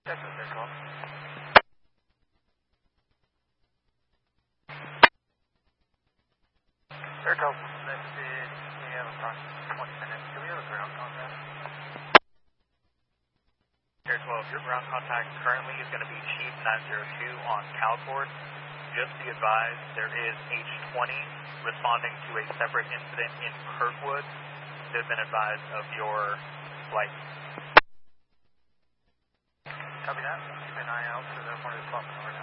Texas, Air 12. Air 12, next is, we have approximately 20 minutes. Do we have a ground contact? Air 12, your ground contact currently is going to be Chief 902 on Calcord. Just be advised, there is H20 responding to a separate incident in Kirkwood. They've been advised of your flight. Copy that. Keep an eye out for the 1 o'clock.